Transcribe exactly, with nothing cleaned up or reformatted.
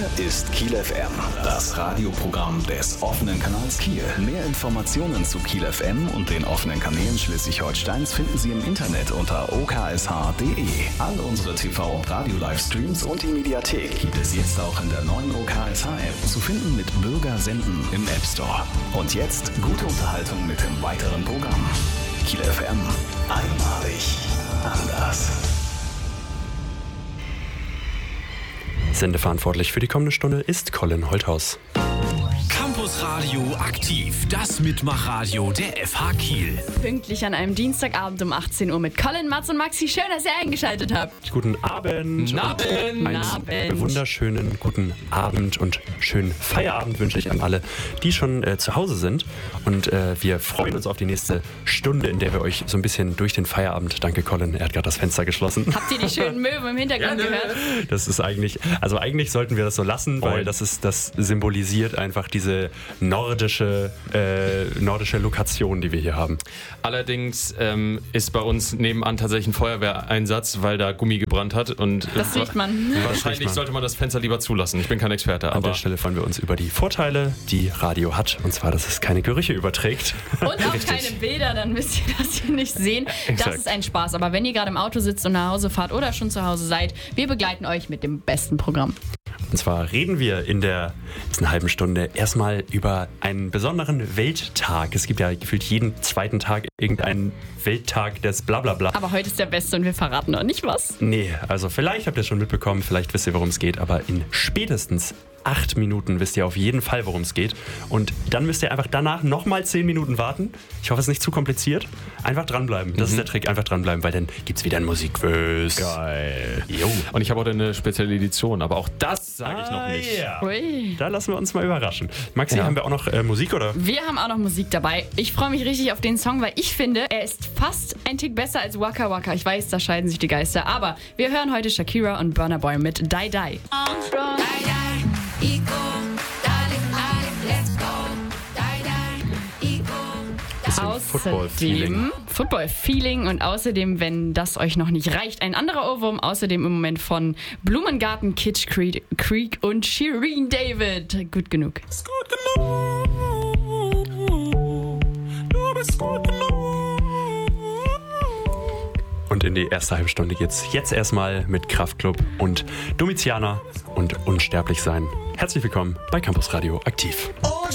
Hier ist Kiel F M, das Radioprogramm des offenen Kanals Kiel. Mehr Informationen zu Kiel F M und den offenen Kanälen Schleswig-Holsteins finden Sie im Internet unter o k s h punkt d e. Alle unsere T V- und Radio-Livestreams und die Mediathek gibt es jetzt auch in der neuen O K S H-App. Zu finden mit Bürger senden im App Store. Und jetzt gute Unterhaltung mit dem weiteren Programm. Kiel F M. Einmalig anders. Sendeverantwortlich für die kommende Stunde ist Colin Holthaus. Campus Radio aktiv, das Mitmachradio der F H Kiel. Pünktlich an einem Dienstagabend um achtzehn Uhr mit Colin, Mats und Maxi. Schön, dass ihr eingeschaltet habt. Guten Abend. Guten Abend. Einen Abend. wunderschönen guten Abend und schönen Feierabend wünsche ich an alle, die schon äh, zu Hause sind. Und äh, wir freuen uns auf die nächste Stunde, in der wir euch so ein bisschen durch den Feierabend, danke Colin, er hat gerade das Fenster geschlossen. Habt ihr die schönen Möwen im Hintergrund Ja, gehört? Das ist eigentlich, also eigentlich sollten wir das so lassen, weil das ist, das symbolisiert einfach diese nordische, äh, nordische Lokation, die wir hier haben. Allerdings ähm, ist bei uns nebenan tatsächlich ein Feuerwehreinsatz, weil da Gummi gebrannt hat. Und Das riecht man. wahrscheinlich sollte man das Fenster lieber zulassen. Ich bin kein Experte, An aber der Stelle freuen wir uns über die Vorteile, die Radio hat. Und zwar, dass es keine Gerüche überträgt. Und auch keine Bilder, dann wisst ihr, dass ihr nicht sehen. Das Exakt. ist ein Spaß. Aber wenn ihr gerade im Auto sitzt und nach Hause fahrt oder schon zu Hause seid, wir begleiten euch mit dem besten Programm. Und zwar reden wir in der nächsten halben Stunde erstmal über einen besonderen Welttag. Es gibt ja gefühlt jeden zweiten Tag irgendeinen Welttag des Blablabla. Aber heute ist der beste und wir verraten noch nicht was. Nee, also vielleicht habt ihr es schon mitbekommen, vielleicht wisst ihr, worum es geht, aber in spätestens acht Minuten wisst ihr auf jeden Fall, worum es geht. Und dann müsst ihr einfach danach nochmal zehn Minuten warten. Ich hoffe, es ist nicht zu kompliziert. Einfach dranbleiben. Das mhm. ist der Trick, einfach dranbleiben, weil dann gibt es wieder ein Musikquiz. geil. Jo. Und ich habe heute eine spezielle Edition, aber auch das sage ich noch nicht. Ja. Ui. Da lassen wir uns mal überraschen. Maxi, Ja. haben wir auch noch äh, Musik, oder? Wir haben auch noch Musik dabei. Ich freue mich richtig auf den Song, weil ich finde, er ist fast ein Tick besser als Waka Waka. Ich weiß, da scheiden sich die Geister. Aber wir hören heute Shakira und Burna Boy mit Die Die. Bisschen Football-Feeling. Football-Feeling und außerdem, wenn das euch noch nicht reicht, ein anderer Ohrwurm, außerdem im Moment von Blumengarten, Kitsch Creek, Creek und Shireen David. Gut genug. Ist gut genug. Du bist gut genug. Und in die erste halbe Stunde geht's jetzt erstmal mit Kraftklub und Domiziana und Unsterblich sein. Herzlich willkommen bei Campus Radio aktiv. Oh